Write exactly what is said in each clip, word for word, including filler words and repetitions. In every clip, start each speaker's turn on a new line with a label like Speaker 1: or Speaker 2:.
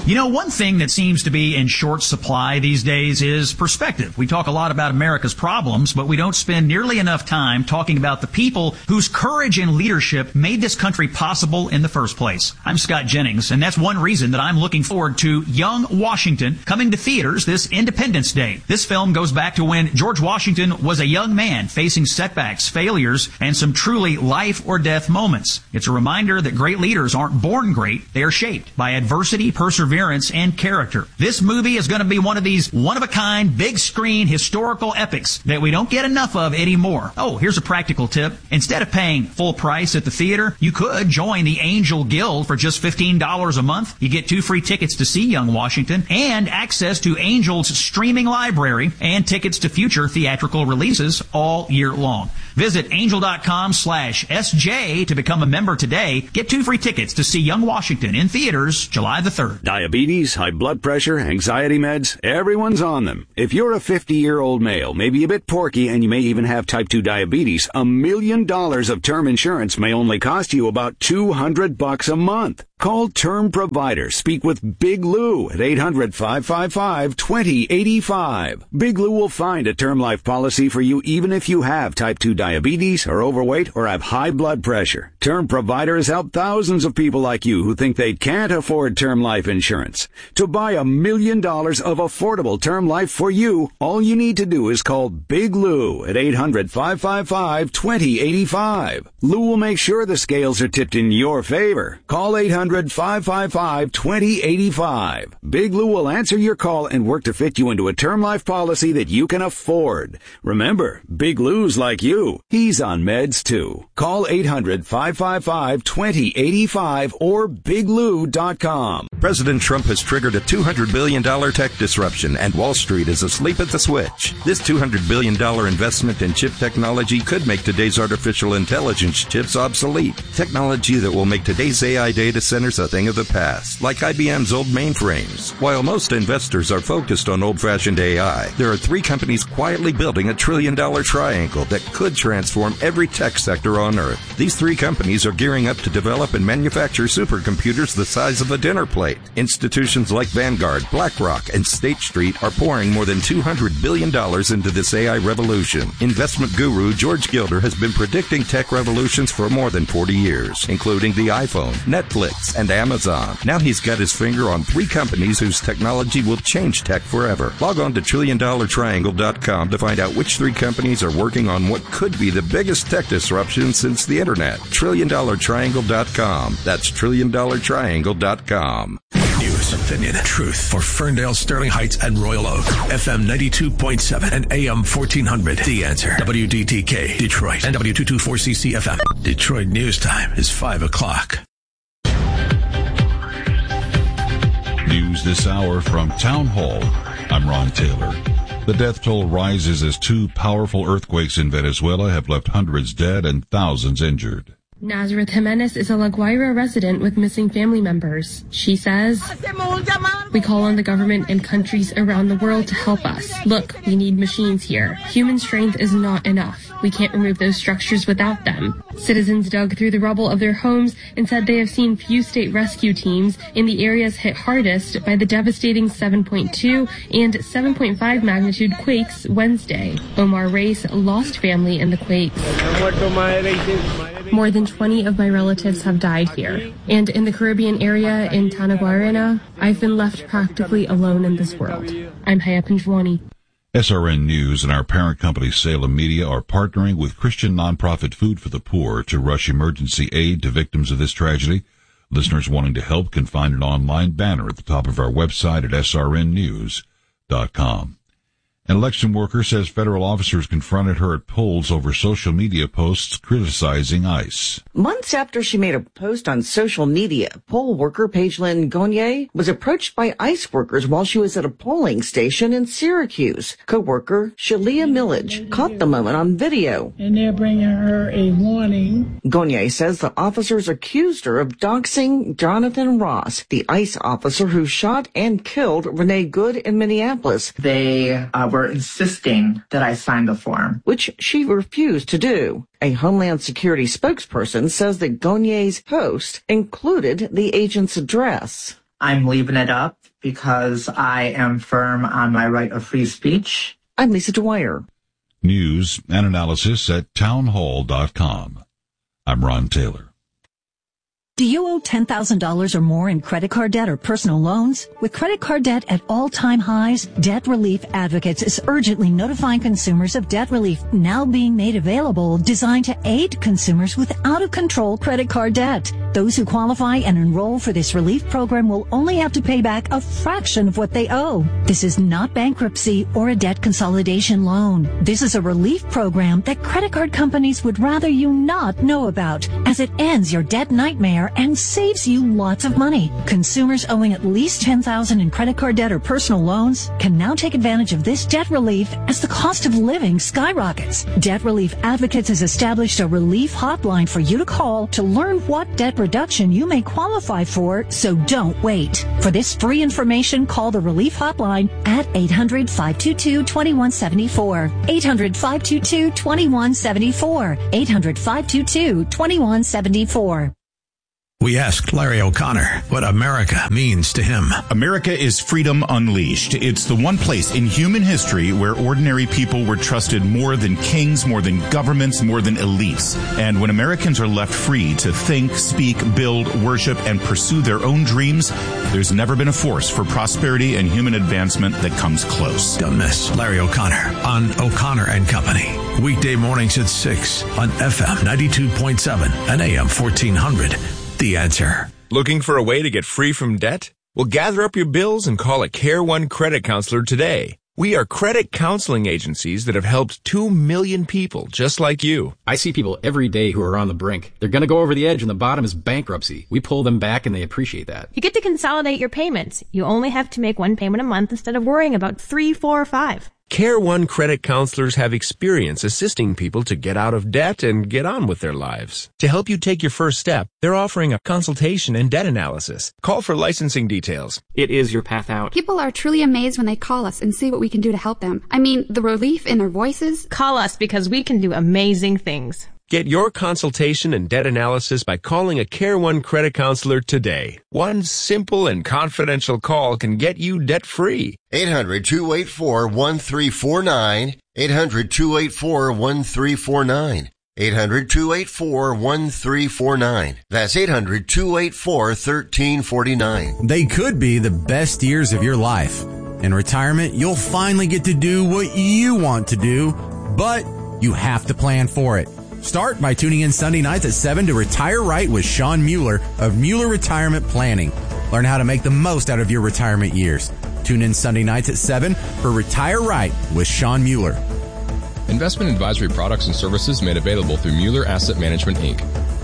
Speaker 1: You know, one thing that seems to be in short supply these days is perspective. We talk a lot about America's problems, but we don't spend nearly enough time talking about the people whose courage and leadership made this country possible in the first place. I'm Scott Jennings, and that's one reason that I'm looking forward to Young Washington coming to theaters this Independence Day. This film goes back to when George Washington was a young man facing setbacks, failures, and some truly life or death moments. It's a reminder that great leaders aren't born great, they are shaped by adversity, perseverance, and character. This movie is going to be one of these one-of-a-kind, big-screen historical epics that we don't get enough of anymore. Oh, here's a practical tip. Instead of paying full price at the theater, you could join the Angel Guild for just fifteen dollars a month. You get two free tickets to see Young Washington and access to Angel's streaming library and tickets to future theatrical releases all year long. Visit angel.com slash SJ to become a member today. Get two free tickets to see Young Washington in theaters July the third.
Speaker 2: Diabetes, high blood pressure, anxiety meds, everyone's on them. If you're a fifty-year-old male, maybe a bit porky, and you may even have type two diabetes, a million dollars of term insurance may only cost you about two hundred bucks a month. Call Term Provider. Speak with Big Lou at eight hundred, five five five, two zero eight five. Big Lou will find a term life policy for you even if you have type two diabetes, are overweight, or have high blood pressure. Term Provider has helped thousands of people like you who think they can't afford term life insurance. To buy a million dollars of affordable term life for you, all you need to do is call Big Lou at eight hundred, five five five, two zero eight five. Lou will make sure the scales are tipped in your favor. Call eight hundred, five five five, two zero eight five. Big Lou will answer your call and work to fit you into a term life policy that you can afford. Remember, Big Lou's like you. He's on meds too. Call eight hundred, five five five, two zero eight five or big lou dot com.
Speaker 3: President Trump has triggered a two hundred billion dollars tech disruption, and Wall Street is asleep at the switch. This two hundred billion dollars investment in chip technology could make today's artificial intelligence chips obsolete. Technology that will make today's A I data centers a thing of the past, like I B M's old mainframes. While most investors are focused on old-fashioned A I, there are three companies quietly building a trillion-dollar triangle that could transform every tech sector on Earth. These three companies are gearing up to develop and manufacture supercomputers the size of a dinner plate. Institutions like Vanguard, BlackRock, and State Street are pouring more than two hundred billion dollars into this A I revolution. Investment guru George Gilder has been predicting tech revolutions for more than forty years, including the iPhone, Netflix, and Amazon. Now he's got his finger on three companies whose technology will change tech forever. Log on to trillion dollar triangle dot com to find out which three companies are working on what could be the biggest tech disruption since the internet. trillion dollar triangle dot com. That's trillion dollar triangle dot com.
Speaker 4: News, opinion, truth for Ferndale, Sterling Heights, and Royal Oak. F M ninety-two point seven and A M fourteen hundred. The Answer. W D T K, Detroit, and W two twenty-four C C F M. Detroit News Time is five o'clock.
Speaker 5: News this hour from Town Hall. I'm Ron Taylor. The death toll rises as two powerful earthquakes in Venezuela have left hundreds dead and thousands injured.
Speaker 6: Nazareth Jimenez is a La Guaira resident with missing family members. She says, "We call on the government and countries around the world to help us. Look, we need machines here. Human strength is not enough. We can't remove those structures without them." Citizens dug through the rubble of their homes and said they have seen few state rescue teams in the areas hit hardest by the devastating seven point two and seven point five magnitude quakes Wednesday. Omar Reis lost family in the quakes. More than twenty of my relatives have died here. And in the Caribbean area in Tanaguarena, I've been left practically alone in this world. I'm Haya Panjwani.
Speaker 5: S R N News and our parent company Salem Media are partnering with Christian nonprofit Food for the Poor to rush emergency aid to victims of this tragedy. Listeners wanting to help can find an online banner at the top of our website at S R N news dot com. An election worker says federal officers confronted her at polls over social media posts criticizing ICE.
Speaker 7: Months after she made a post on social media, poll worker Pagelyn Gonier was approached by ICE workers while she was at a polling station in Syracuse. Co-worker Shalia Millage caught the moment on video.
Speaker 8: And they're bringing her a warning.
Speaker 7: Gonier says the officers accused her of doxing Jonathan Ross, the ICE officer who shot and killed Renee Good in Minneapolis.
Speaker 9: They uh, were insisting that I sign the form,
Speaker 7: which she refused to do. A Homeland Security spokesperson says that Gonier's post included the agent's address.
Speaker 9: I'm leaving it up because I am firm on my right of free speech.
Speaker 7: I'm Lisa Dwyer.
Speaker 5: News and analysis at townhall dot com. I'm Ron Taylor.
Speaker 10: Do you owe ten thousand dollars or more in credit card debt or personal loans? With credit card debt at all-time highs, Debt Relief Advocates is urgently notifying consumers of debt relief now being made available, designed to aid consumers with out-of-control credit card debt. Those who qualify and enroll for this relief program will only have to pay back a fraction of what they owe. This is not bankruptcy or a debt consolidation loan. This is a relief program that credit card companies would rather you not know about, as it ends your debt nightmare and saves you lots of money. Consumers owing at least ten thousand dollars in credit card debt or personal loans can now take advantage of this debt relief as the cost of living skyrockets. Debt Relief Advocates has established a relief hotline for you to call to learn what debt reduction you may qualify for, so don't wait. For this free information, call the relief hotline at eight hundred, five two two, two one seven four. eight hundred, five two two, two one seven four. eight hundred, five two two, two one seven four.
Speaker 4: We asked Larry O'Connor what America means to him.
Speaker 11: America is freedom unleashed. It's the one place in human history where ordinary people were trusted more than kings, more than governments, more than elites. And when Americans are left free to think, speak, build, worship, and pursue their own dreams, there's never been a force for prosperity and human advancement that comes close.
Speaker 4: Don't miss Larry O'Connor on O'Connor and Company. Weekday mornings at six on F M ninety-two point seven and A M fourteen hundred. The Answer.
Speaker 12: Looking for a way to get free from debt? Well, gather up your bills and call a Care One credit counselor today. We are credit counseling agencies that have helped two million people just like you.
Speaker 13: I see people every day who are on the brink. They're going to go over the edge and the bottom is bankruptcy. We pull them back and they appreciate that.
Speaker 14: You get to consolidate your payments. You only have to make one payment a month instead of worrying about three, four, or five.
Speaker 12: Care One credit counselors have experience assisting people to get out of debt and get on with their lives. To help you take your first step, they're offering a consultation and debt analysis. Call for licensing details.
Speaker 13: It is your path out.
Speaker 15: People are truly amazed when they call us and see what we can do to help them. I mean, the relief in their voices.
Speaker 14: Call us because we can do amazing things.
Speaker 12: Get your consultation and debt analysis by calling a Care One credit counselor today. One simple and confidential call can get you debt-free.
Speaker 16: eight hundred, two eight four, one three four nine. eight hundred, two eight four, one three four nine. eight hundred, two eight four, one three four nine. That's eight hundred, two eight four, one three four nine.
Speaker 17: They could be the best years of your life. In retirement, you'll finally get to do what you want to do, but you have to plan for it. Start by tuning in Sunday nights at seven to Retire Right with Sean Mueller of Mueller Retirement Planning. Learn how to make the most out of your retirement years. Tune in Sunday nights at seven for Retire Right with Sean Mueller.
Speaker 18: Investment advisory products and services made available through Mueller Asset Management, Incorporated.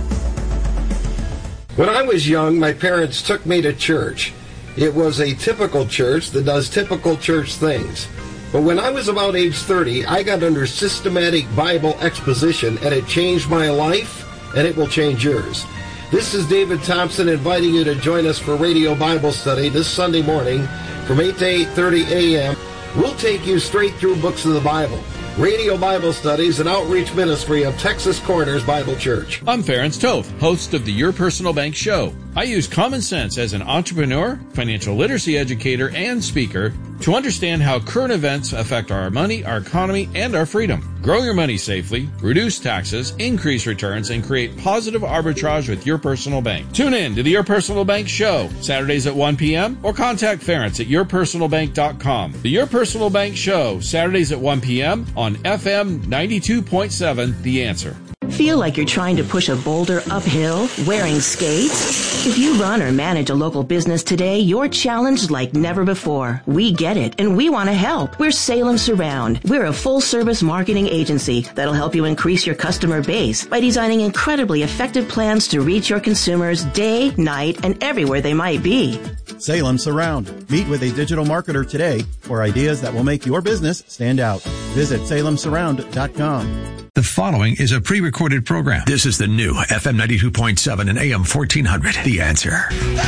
Speaker 19: When I was young, my parents took me to church. It was a typical church that does typical church things. But when I was about age thirty, I got under systematic Bible exposition, and it changed my life, and it will change yours. This is David Thompson inviting you to join us for Radio Bible Study this Sunday morning from eight to eight thirty a.m. We'll take you straight through books of the Bible. Radio Bible Study is an outreach ministry of Texas Corners Bible Church.
Speaker 20: I'm Ference Toth, host of the Your Personal Bank Show. I use common sense as an entrepreneur, financial literacy educator, and speaker to understand how current events affect our money, our economy, and our freedom. Grow your money safely, reduce taxes, increase returns, and create positive arbitrage with Your Personal Bank. Tune in to the Your Personal Bank Show, Saturdays at one p.m. or contact Ference at your personal bank dot com. The Your Personal Bank Show, Saturdays at one p.m. on F M ninety-two point seven, The Answer.
Speaker 21: Feel like you're trying to push a boulder uphill wearing skates? If you run or manage a local business today, you're challenged like never before. We get it, and we want to help. We're Salem Surround. We're a full-service marketing agency that'll help you increase your customer base by designing incredibly effective plans to reach your consumers day, night, and everywhere they might be.
Speaker 22: Salem Surround. Meet with a digital marketer today for ideas that will make your business stand out. Visit salem surround dot com.
Speaker 4: The following is a pre-recorded program. This is the new F M ninety-two point seven and A M fourteen hundred. The Answer.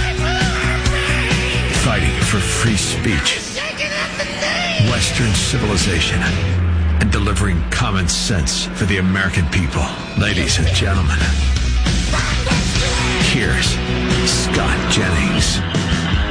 Speaker 4: Fighting for free speech, Western civilization, and delivering common sense for the American people. Ladies and gentlemen, here's Scott Jennings.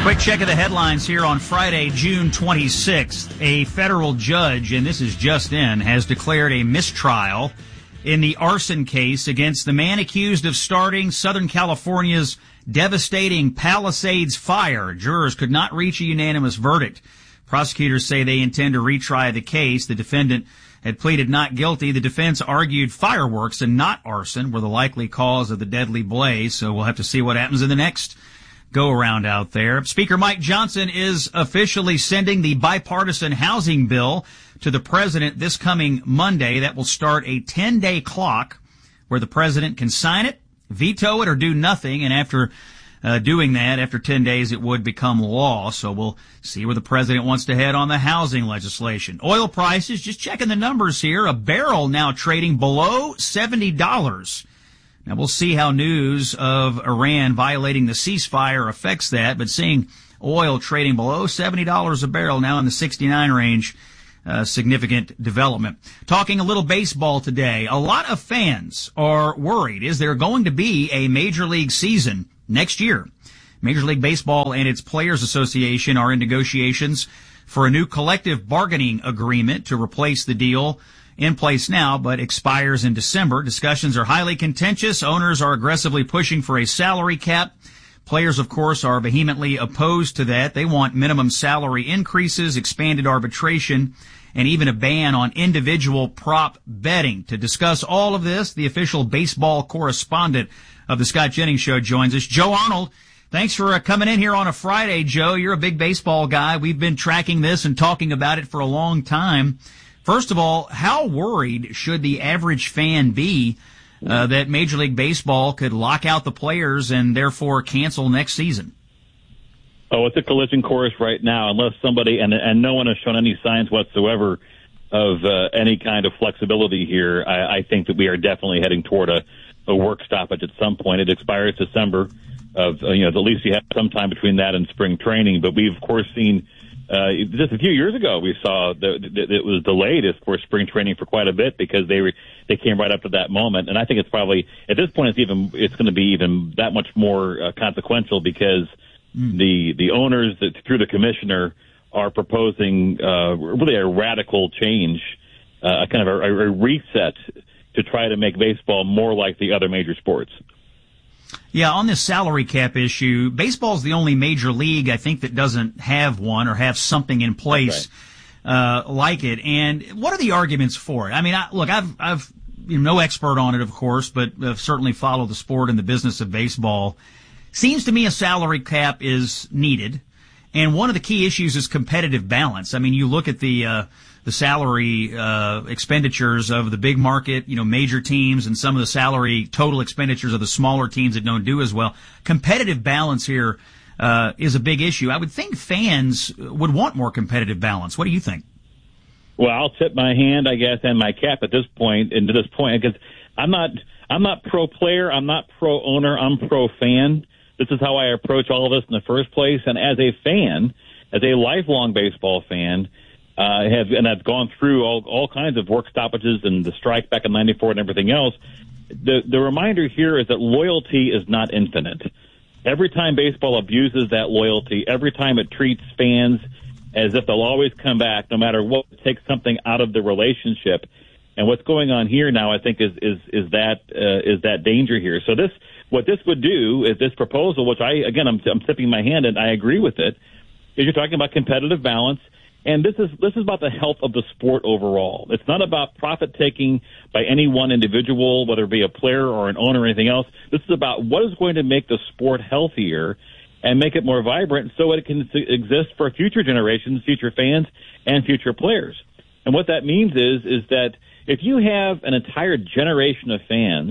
Speaker 1: Quick check of the headlines here on Friday, June twenty-sixth. A federal judge, and this is just in, has declared a mistrial in the arson case against the man accused of starting Southern California's devastating Palisades fire. Jurors could not reach a unanimous verdict. Prosecutors say they intend to retry the case. The defendant had pleaded not guilty. The defense argued fireworks and not arson were the likely cause of the deadly blaze, so we'll have to see what happens in the next go around out there. Speaker Mike Johnson is officially sending the bipartisan housing bill to the president this coming Monday. That will start a ten-day clock where the president can sign it, veto it, or do nothing. And after uh, doing that, after ten days, it would become law. So we'll see where the president wants to head on the housing legislation. Oil prices, just checking the numbers here, a barrel now trading below seventy dollars. Now, we'll see how news of Iran violating the ceasefire affects that, but seeing oil trading below seventy dollars a barrel, now in the sixty-nine range, uh, significant development. Talking a little baseball today, a lot of fans are worried. Is there going to be a Major League season next year? Major League Baseball and its Players Association are in negotiations for a new collective bargaining agreement to replace the deal in place now, but expires in December. Discussions are highly contentious. Owners are aggressively pushing for a salary cap. Players, of course, are vehemently opposed to that. They want minimum salary increases, expanded arbitration, and even a ban on individual prop betting. To discuss all of this, the official baseball correspondent of the Scott Jennings Show joins us, Joe Arnold. Thanks for uh, coming in here on a Friday, Joe. You're a big baseball guy. We've been tracking this and talking about it for a long time. First of all, how worried should the average fan be uh, that Major League Baseball could lock out the players and therefore cancel next season?
Speaker 2: Oh, it's a collision course right now, unless somebody, and and no one has shown any signs whatsoever of uh, any kind of flexibility here. I, I think that we are definitely heading toward a, a work stoppage at some point. It expires December of, uh, you know, at least you have some time between that and spring training, but we've, of course, seen Uh, just a few years ago, we saw that it was delayed as for spring training for quite a bit because they were, they came right up to that moment. And I think it's probably, at this point, it's even, it's going to be even that much more uh, consequential because mm. the, the owners that, through the commissioner are proposing, uh, really a radical change, uh, kind of a, a reset to try to make baseball more like the other major sports.
Speaker 1: Yeah, on this salary cap issue, baseball's the only major league, I think, that doesn't have one or have something in place right. uh, like it. And what are the arguments for it? I mean, I, look, I've, I've, you know, no expert on it, of course, but I've certainly followed the sport and the business of baseball. Seems to me a salary cap is needed. And one of the key issues is competitive balance. I mean, you look at the, uh, the salary, uh, expenditures of the big market, you know, major teams and some of the salary total expenditures of the smaller teams that don't do as well. Competitive balance here, uh, is a big issue. I would think fans would want more competitive balance. What do you think?
Speaker 2: Well, I'll tip my hand, I guess, and my cap at this point, and to this point, because I'm not, I'm not pro player, I'm not pro owner, I'm pro fan. This is how I approach all of this in the first place. And as a fan, as a lifelong baseball fan, Uh, have, and I've gone through all, all kinds of work stoppages and the strike back in ninety-four and everything else. The, the reminder here is that loyalty is not infinite. Every time baseball abuses that loyalty, every time it treats fans as if they'll always come back, no matter what, it takes something out of the relationship. And what's going on here now, I think, is is is that uh, is that danger here. So this, what this would do is this proposal, which I again I'm, I'm tipping my hand and I agree with it, is you're talking about competitive balance. And this is this is about the health of the sport overall. It's not about profit taking by any one individual, whether it be a player or an owner or anything else. This is about what is going to make the sport healthier and make it more vibrant so it can exist for future generations, future fans, and future players. And what that means is is that if you have an entire generation of fans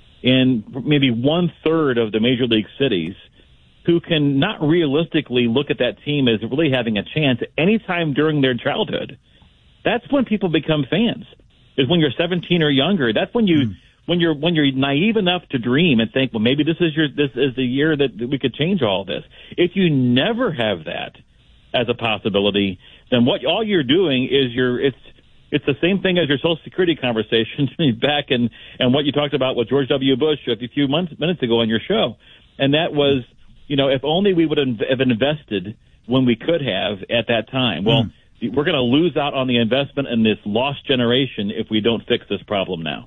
Speaker 2: in maybe one third of the major league cities who can not realistically look at that team as really having a chance anytime during their childhood, that's when people become fans. Is when you're seventeen or younger. That's when you mm. when you're when you're naive enough to dream and think, well, maybe this is your this is the year that we could change all this. If you never have that as a possibility, then what all you're doing is you're it's it's the same thing as your Social Security conversation back and and what you talked about with George W. Bush a few months minutes ago on your show, and that was you know, if only we would have invested when we could have at that time. Well, mm. we're going to lose out on the investment in this lost generation if we don't fix this problem now.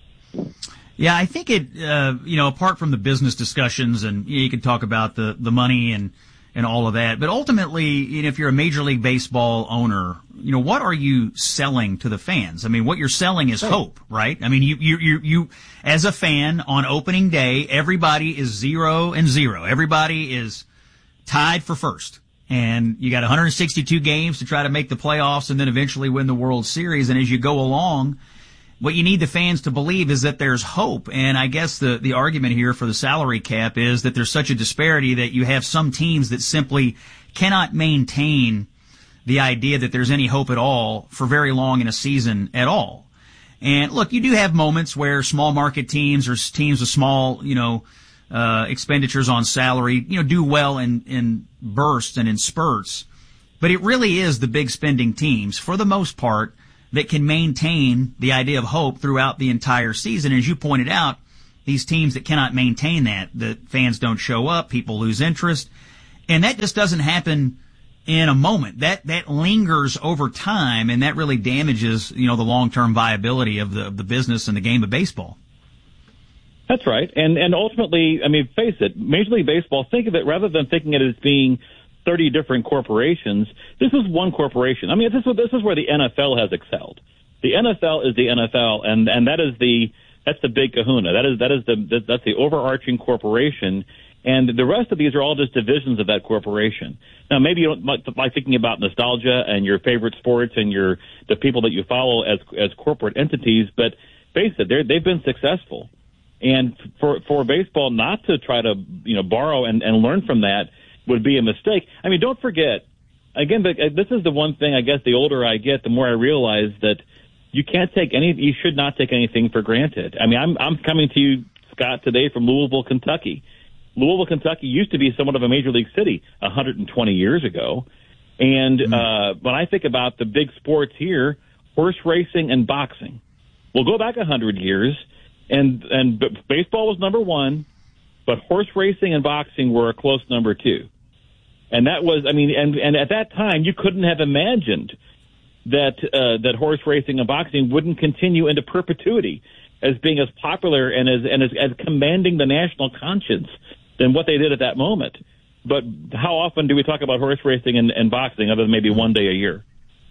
Speaker 1: Yeah, I think it, uh, you know, apart from the business discussions, and you know, you could talk about the, the money and, and all of that, but ultimately, you know, if you're a Major League Baseball owner, you know, what are you selling to the fans? I mean, what you're selling is hope, right? I mean, you, you, you, you, as a fan on opening day, everybody is zero and zero. Everybody is tied for first. And you got one hundred sixty-two games to try to make the playoffs and then eventually win the World Series. And as you go along, what you need the fans to believe is that there's hope. And I guess the, the argument here for the salary cap is that there's such a disparity that you have some teams that simply cannot maintain the idea that there's any hope at all for very long in a season at all. And look, you do have moments where small market teams or teams with small, you know, uh, expenditures on salary, you know, do well in, in bursts and in spurts. But it really is the big spending teams, for the most part, that can maintain the idea of hope throughout the entire season. As you pointed out, these teams that cannot maintain that, the fans don't show up, people lose interest, and that just doesn't happen in a moment. That that lingers over time, and that really damages, you know, the long-term viability of the of the business and the game of baseball.
Speaker 2: That's right, and and ultimately, I mean, face it, Major League Baseball. Think of it rather than thinking it as being thirty different corporations. This is one corporation. I mean, this is this is where the N F L has excelled. The N F L is the N F L, and and that is the that's the big kahuna. That is that is the that's the overarching corporation, and the rest of these are all just divisions of that corporation. Now, maybe you don't like thinking about nostalgia and your favorite sports and your the people that you follow as as corporate entities, but face it, they they've been successful, and for for baseball not to try to you know borrow and, and learn from that would be a mistake. I mean, don't forget, again, this is the one thing, I guess, the older I get, the more I realize that you can't take any, you should not take anything for granted. I mean, I'm, I'm coming to you, Scott, today from Louisville, Kentucky. Louisville, Kentucky used to be somewhat of a major league city one hundred twenty years ago. And, mm-hmm. uh, when I think about the big sports here, horse racing and boxing, we'll go back one hundred years, and, and baseball was number one, but horse racing and boxing were a close number two. And that was, I mean, and, and at that time, you couldn't have imagined that, uh, that horse racing and boxing wouldn't continue into perpetuity as being as popular and as, and as, as commanding the national conscience than what they did at that moment. But how often do we talk about horse racing and, and boxing other than maybe one day a year?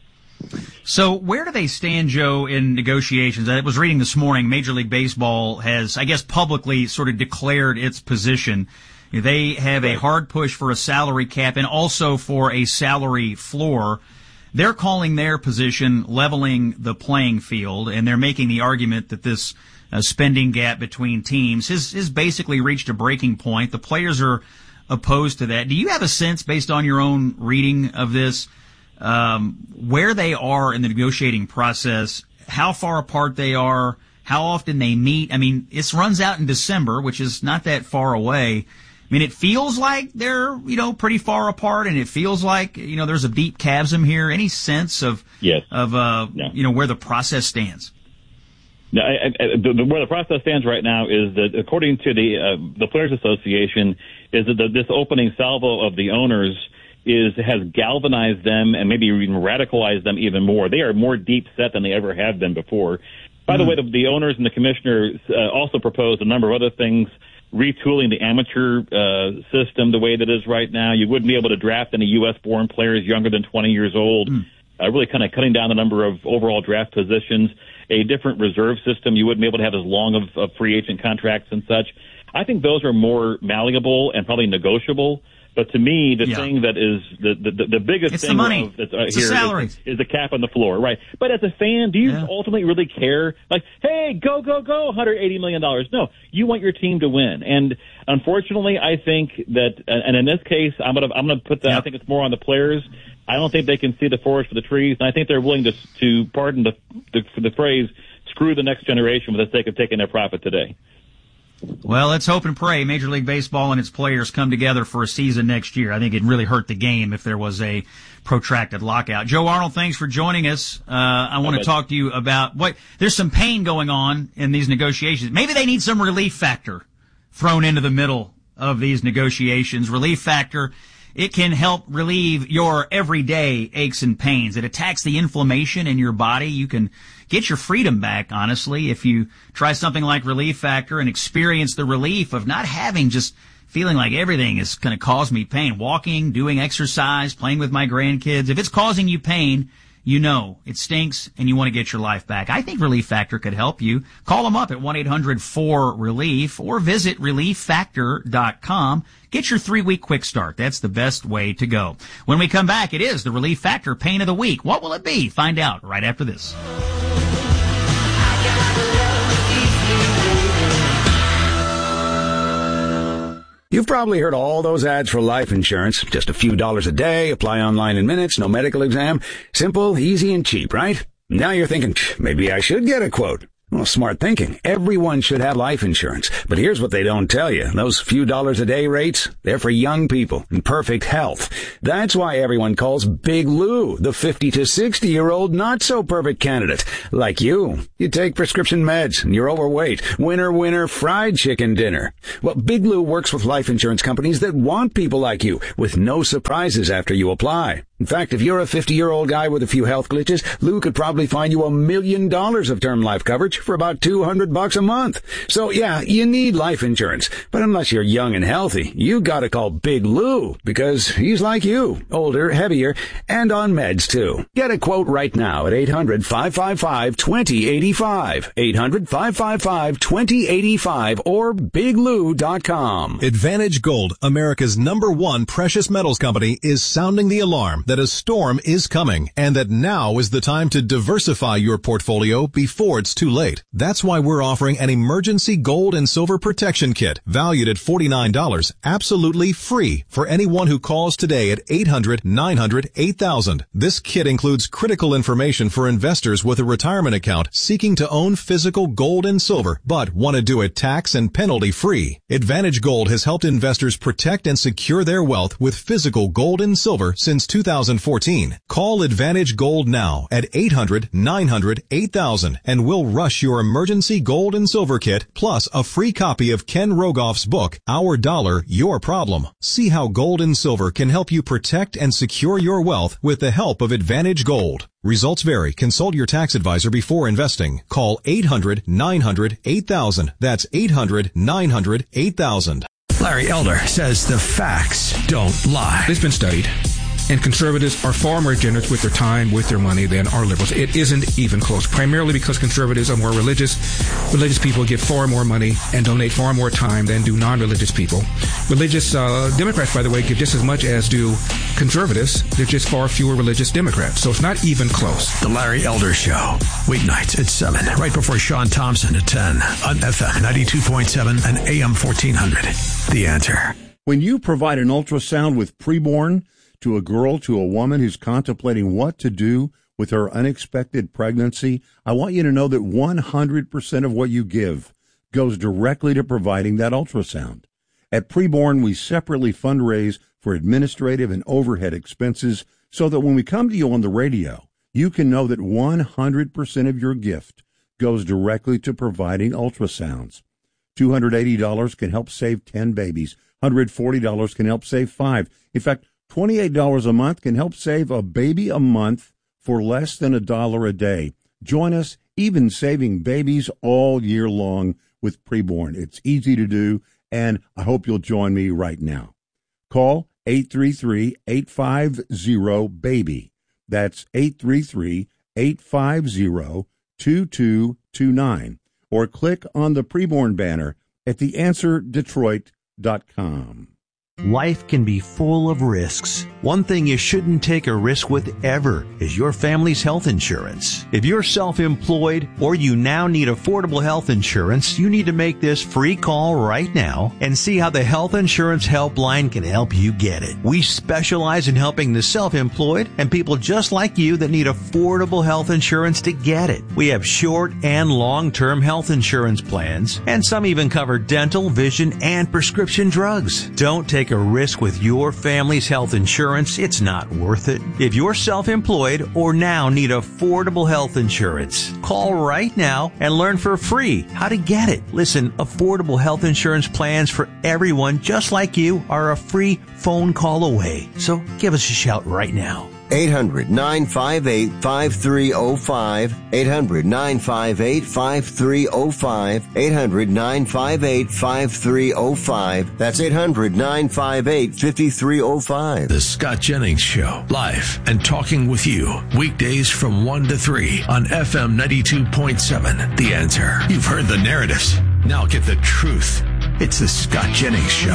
Speaker 1: So where do they stand, Joe, in negotiations? I was reading this morning, Major League Baseball has, I guess, publicly sort of declared its position. They have a hard push for a salary cap and also for a salary floor. They're calling their position leveling the playing field, and they're making the argument that this uh, spending gap between teams has, has basically reached a breaking point. The players are opposed to that. Do you have a sense, based on your own reading of this, um, where they are in the negotiating process, how far apart they are, how often they meet? I mean, this runs out in December, which is not that far away. I mean, it feels like they're, you know, pretty far apart, and it feels like, you know, there's a deep chasm here. Any sense of,
Speaker 2: yes.
Speaker 1: of, uh,
Speaker 2: yeah.
Speaker 1: you know, where the process stands?
Speaker 2: No, I, I, the, where the process stands right now is that, according to the uh, the Players Association, is that the, this opening salvo of the owners is has galvanized them and maybe even radicalized them even more. They are more deep set than they ever have been before. By mm-hmm. the way, the, the owners and the commissioner uh, also proposed a number of other things. Retooling the amateur uh, system the way that it is right now. You wouldn't be able to draft any U S born players younger than twenty years old. Mm. Uh, really kind of cutting down the number of overall draft positions. A different reserve system. You wouldn't be able to have as long of, of free agent contracts and such. I think those are more malleable and probably negotiable. But to me, the yeah. thing that is the the, the biggest
Speaker 1: it's
Speaker 2: thing
Speaker 1: the money.
Speaker 2: Of, that's, uh,
Speaker 1: it's
Speaker 2: here
Speaker 1: the
Speaker 2: is, is the cap on the floor, right? But as a fan, do you
Speaker 1: yeah.
Speaker 2: ultimately really care? Like, hey, go, go, go, one hundred eighty million dollars. No, you want your team to win. And unfortunately, I think that, and in this case, I'm gonna I'm gonna put that. Yeah. I think it's more on the players. I don't think they can see the forest for the trees, and I think they're willing to to pardon the the, the phrase, screw the next generation for the sake of taking their profit today.
Speaker 1: Well, let's hope and pray Major League Baseball and its players come together for a season next year. I think it'd really hurt the game if there was a protracted lockout. Joe Arnold, thanks for joining us. Uh, I want to talk to you about what, there's some pain going on in these negotiations. Maybe they need some relief factor thrown into the middle of these negotiations. Relief Factor, it can help relieve your everyday aches and pains. It attacks the inflammation in your body. You can get your freedom back, honestly, if you try something like Relief Factor and experience the relief of not having just feeling like everything is going to cause me pain. Walking, doing exercise, playing with my grandkids. If it's causing you pain, you know it stinks and you want to get your life back. I think Relief Factor could help you. Call them up at one eight hundred four relief or visit relief factor dot com. Get your three-week quick start. That's the best way to go. When we come back, it is the Relief Factor Pain of the Week. What will it be? Find out right after this.
Speaker 3: You've probably heard all those ads for life insurance. Just a few dollars a day, apply online in minutes, no medical exam. Simple, easy, and cheap, right? Now you're thinking, maybe I should get a quote. Well, smart thinking. Everyone should have life insurance. But here's what they don't tell you. Those few dollars a day rates, they're for young people in perfect health. That's why everyone calls Big Lou the fifty to sixty year old not so perfect candidate. Like you. You take prescription meds and you're overweight. Winner, winner, fried chicken dinner. Well, Big Lou works with life insurance companies that want people like you with no surprises after you apply. In fact, if you're a fifty-year-old guy with a few health glitches, Lou could probably find you a million dollars of term life coverage for about two hundred bucks a month. So yeah, you need life insurance. But unless you're young and healthy, you gotta call Big Lou because he's like you, older, heavier, and on meds too. Get a quote right now at eight hundred, five five five, two zero eight five, eight hundred, five five five, two zero eight five or big lou dot com.
Speaker 6: Advantage Gold, America's number one precious metals company, is sounding the alarm that a storm is coming and that now is the time to diversify your portfolio before it's too late. That's why we're offering an emergency gold and silver protection kit valued at forty-nine dollars, absolutely free for anyone who calls today at eight hundred, nine hundred, eight thousand. This kit includes critical information for investors with a retirement account seeking to own physical gold and silver but want to do it tax and penalty free. Advantage Gold has helped investors protect and secure their wealth with physical gold and silver since two thousand fourteen. Call Advantage Gold now at eight hundred, nine hundred, eight thousand and we'll rush your emergency gold and silver kit plus a free copy of Ken Rogoff's book, Our Dollar, Your Problem. See how gold and silver can help you protect and secure your wealth with the help of Advantage Gold. Results vary. Consult your tax advisor before investing. Call eight hundred, nine hundred, eight thousand. That's eight hundred, nine hundred, eight thousand.
Speaker 4: Larry Elder says the facts don't lie.
Speaker 23: It's been studied. And conservatives are far more generous with their time, with their money than are liberals. It isn't even close, primarily because conservatives are more religious. Religious people give far more money and donate far more time than do non-religious people. Religious uh, Democrats, by the way, give just as much as do conservatives. There's just far fewer religious Democrats. So it's not even close.
Speaker 4: The Larry Elder Show, weeknights at seven, right before Sean Thompson at ten on F M ninety-two point seven and A M fourteen hundred. The Answer.
Speaker 24: When you provide an ultrasound with preborn to a girl, to a woman who's contemplating what to do with her unexpected pregnancy, I want you to know that one hundred percent of what you give goes directly to providing that ultrasound. At Preborn, we separately fundraise for administrative and overhead expenses so that when we come to you on the radio, you can know that one hundred percent of your gift goes directly to providing ultrasounds. two hundred eighty dollars can help save ten babies. one hundred forty dollars can help save five. In fact, twenty-eight dollars a month can help save a baby a month for less than a dollar a day. Join us, even saving babies all year long with Preborn. It's easy to do, and I hope you'll join me right now. Call eight three three, eight five zero, BABY. That's eight three three, eight five zero, two two two nine. Or click on the Preborn banner at the answer detroit dot com.
Speaker 25: Life can be full of risks. One thing you shouldn't take a risk with ever is your family's health insurance. If you're self-employed or you now need affordable health insurance, you need to make this free call right now and see how the Health Insurance Helpline can help you get it. We specialize in helping the self-employed and people just like you that need affordable health insurance to get it. We have short and long-term health insurance plans, and some even cover dental, vision, and prescription drugs. Don't take take a risk with your family's health insurance, it's not worth it. If you're self-employed or now need affordable health insurance, call right now and learn for free how to get it. Listen, affordable health insurance plans for everyone just like you are a free phone call away. So give us a shout right now.
Speaker 16: eight hundred, nine five eight, five three zero five. eight hundred, nine five eight, five three zero five. eight hundred, nine five eight, five three zero five. That's eight hundred, nine five eight, five three zero five.
Speaker 4: The Scott Jennings Show, live and talking with you. Weekdays from one to three on F M ninety-two point seven. The Answer. You've heard the narratives. Now get the truth. It's the Scott Jennings Show.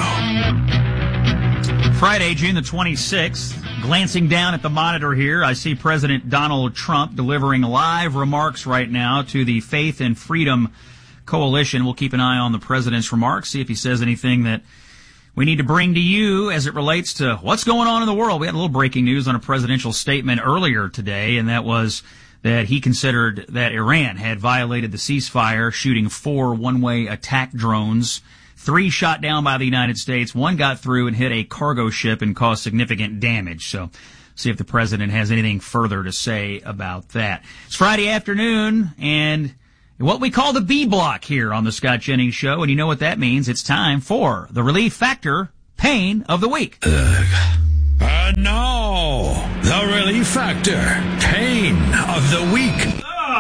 Speaker 1: Friday, June the twenty-sixth. Glancing down at the monitor here, I see President Donald Trump delivering live remarks right now to the Faith and Freedom Coalition. We'll keep an eye on the president's remarks, see if he says anything that we need to bring to you as it relates to what's going on in the world. We had a little breaking news on a presidential statement earlier today, and that was that he considered that Iran had violated the ceasefire, shooting four one-way attack drones. Three shot down by the United States. One got through and hit a cargo ship and caused significant damage. So, see if the president has anything further to say about that. It's Friday afternoon, and what we call the B block here on the Scott Jennings Show, and you know what that means. It's time for the Relief Factor Pain of the Week.
Speaker 4: Ugh. And now, the Relief Factor Pain of the Week.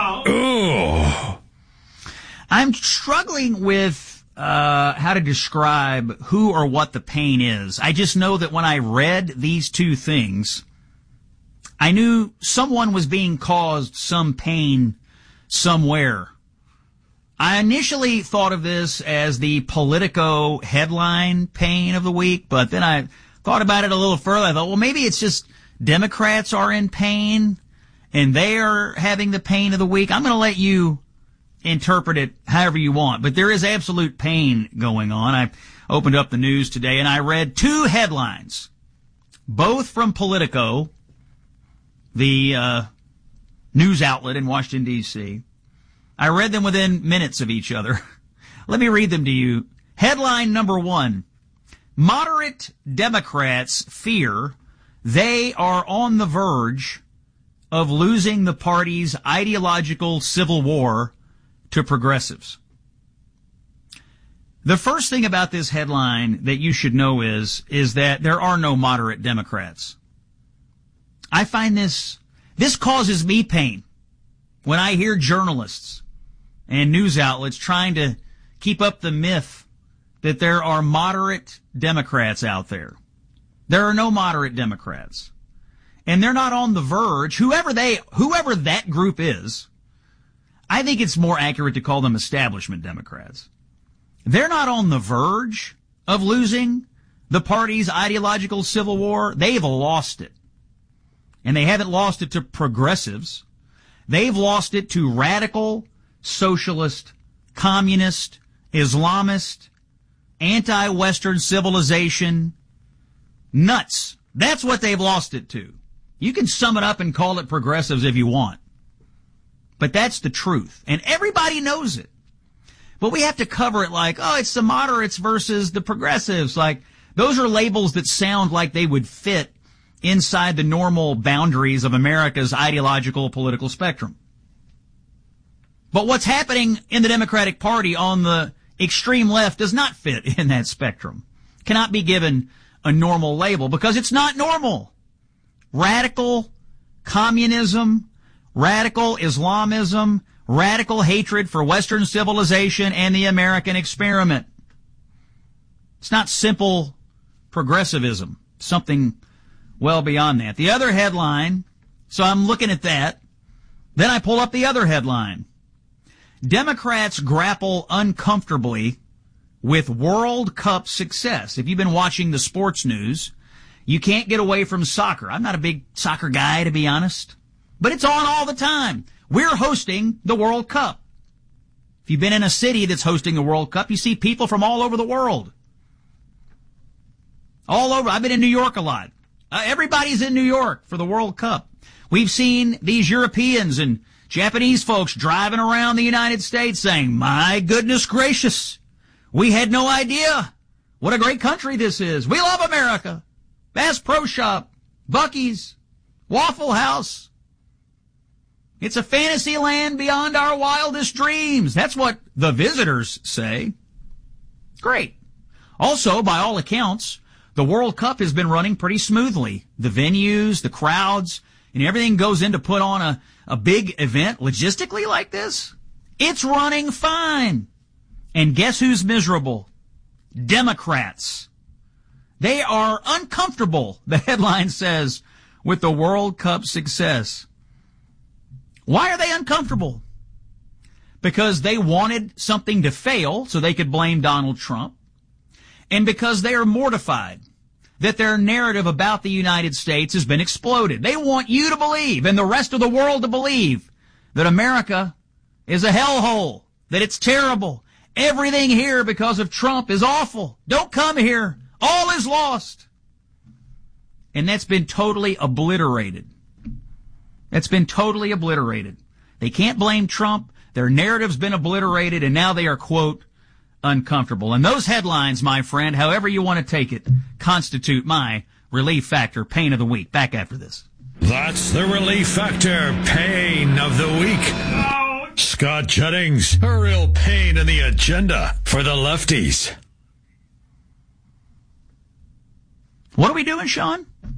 Speaker 1: Oh. I'm struggling with Uh, how to describe who or what the pain is. I just know that when I read these two things, I knew someone was being caused some pain somewhere. I initially thought of this as the Politico headline pain of the week, but then I thought about it a little further. I thought, well, maybe it's just Democrats are in pain and they are having the pain of the week. I'm going to let you interpret it however you want, but there is absolute pain going on. I opened up the news today and I read two headlines, both from Politico, the uh, news outlet in Washington, D C I read them within minutes of each other. Let me read them to you. Headline number one, moderate Democrats fear they are on the verge of losing the party's ideological civil war to progressives. The first thing about this headline that you should know is, is that there are no moderate Democrats. I find this, this causes me pain when I hear journalists and news outlets trying to keep up the myth that there are moderate Democrats out there. There are no moderate Democrats. And they're not on the verge, whoever they, whoever that group is. I think it's more accurate to call them establishment Democrats. They're not on the verge of losing the party's ideological civil war. They've lost it. And they haven't lost it to progressives. They've lost it to radical, socialist, communist, Islamist, anti-Western civilization nuts. That's what they've lost it to. You can sum it up and call it progressives if you want. But that's the truth. And everybody knows it. But we have to cover it like, oh, it's the moderates versus the progressives. Like, those are labels that sound like they would fit inside the normal boundaries of America's ideological political spectrum. But what's happening in the Democratic Party on the extreme left does not fit in that spectrum. Cannot be given a normal label because it's not normal. Radical communism, radical Islamism, radical hatred for Western civilization and the American experiment. It's not simple progressivism. Something well beyond that. The other headline, so I'm looking at that. Then I pull up the other headline. Democrats grapple uncomfortably with World Cup success. If you've been watching the sports news, you can't get away from soccer. I'm not a big soccer guy, to be honest. But it's on all the time. We're hosting the World Cup. If you've been in a city that's hosting the World Cup, you see people from all over the world. All over. I've been in New York a lot. Uh, everybody's in New York for the World Cup. We've seen these Europeans and Japanese folks driving around the United States saying, my goodness gracious, we had no idea what a great country this is. We love America. Bass Pro Shop, Buc-ee's, Waffle House. It's a fantasy land beyond our wildest dreams. That's what the visitors say. Great. Also, by all accounts, the World Cup has been running pretty smoothly. The venues, the crowds, and everything goes in to put on a, a big event logistically like this. It's running fine. And guess who's miserable? Democrats. They are uncomfortable, the headline says, with the World Cup success. Why are they uncomfortable? Because they wanted something to fail so they could blame Donald Trump. And because they are mortified that their narrative about the United States has been exploded. They want you to believe, and the rest of the world to believe, that America is a hellhole, that it's terrible. Everything here because of Trump is awful. Don't come here. All is lost. And that's been totally obliterated. That's been totally obliterated. They can't blame Trump. Their narrative's been obliterated, and now they are, quote, uncomfortable. And those headlines, my friend, however you want to take it, constitute my Relief Factor Pain of the Week. Back after this.
Speaker 5: That's the Relief Factor Pain of the Week. Ouch. Scott Jennings, a real pain in the agenda for the lefties.
Speaker 1: What are we doing, Sean?